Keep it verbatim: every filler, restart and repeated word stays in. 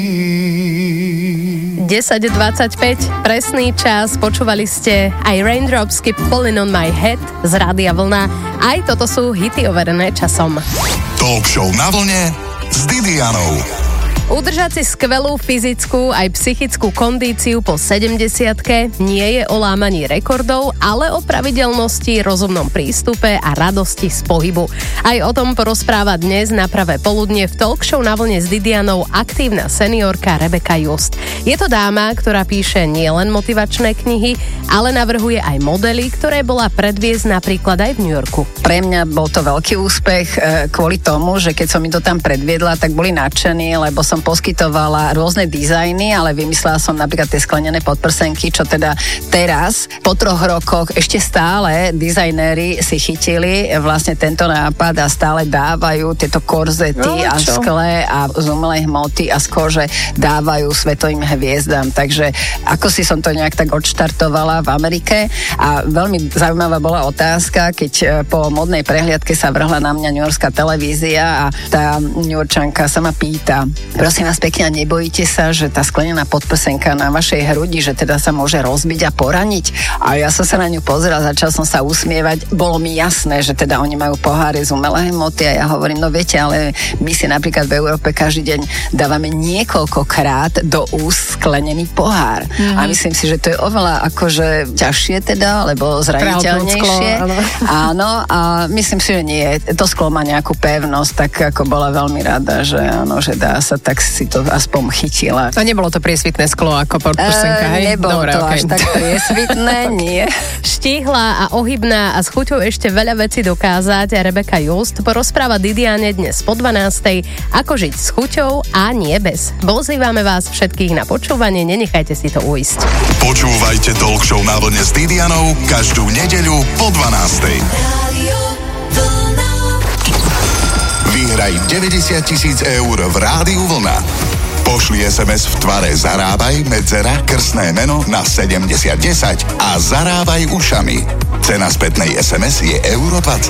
desať dvadsaťpäť, presný čas, počúvali ste aj Raindrops Keep Falling on My Head z Rádia Vlna. Aj toto sú hity overené časom. Talk show na vlne s Didianou. Udržať si skvelú fyzickú aj psychickú kondíciu po sedemdesiatke nie je o lámaní rekordov, ale o pravidelnosti, rozumnom prístupe a radosti z pohybu. Aj o tom porozpráva dnes na pravé poludnie v talk show na vlne s Didianou aktívna seniorka Rebeka Just. Je to dáma, ktorá píše nielen motivačné knihy, ale navrhuje aj modely, ktoré bola predviesť napríklad aj v New Yorku. Pre mňa bol to veľký úspech kvôli tomu, že keď som mi to tam predviedla, tak boli nadšení, lebo som poskytovala rôzne dizajny, ale vymyslela som napríklad tie sklenené podprsenky, čo teda teraz, po troch rokoch, ešte stále dizajnéri si chytili vlastne tento nápad a stále dávajú tieto korzety no, a skle a z umelej hmoty a z kože dávajú svetovým hviezdam. Takže ako si som to nejak tak odštartovala v Amerike a veľmi zaujímavá bola otázka, keď po modnej prehliadke sa vrhla na mňa newyorská televízia a tá Newyorčanka sa ma pýta: prosím vás pekne, nebojíte sa, že tá sklenená podprsenka na vašej hrudi, že teda sa môže rozbiť a poraniť? A ja som sa na ňu pozrela, začal som sa usmievať. Bolo mi jasné, že teda oni majú poháre z umelej hmoty a ja hovorím, no viete, ale my si napríklad v Európe každý deň dávame niekoľkokrát do úst sklenený pohár. Mm-hmm. A myslím si, že to je oveľa akože ťažšie teda, alebo zraniteľnejšie. Sklo, áno. áno, a myslím si, že nie. To sklo má nejakú pevnosť, tak ako bola veľmi rada, že áno, že dá sa, tak si to aspoň chytila. A nebolo to priesvitné sklo ako podprsenka, hej? E, nebolo Dobre, to okay. až tak priesvitné, nie. Štíhla a ohybná a s chuťou ešte veľa vecí dokázať Rebeka Just porozpráva Didiane dnes po dvanástej, ako žiť s chuťou a nie bez. Pozývame vás všetkých na počúvanie, nenechajte si to uísť. Počúvajte talk show na vlne s Didianou každú nedeľu po dvanástej. Vyhraj deväťdesiat tisíc eur v Rádiu Vlna. Pošli es em es v tvare Zarábaj, medzera, krstné meno na sedemdesiat desať a zarábaj ušami. Cena spätnej es em es je euro dvadsať.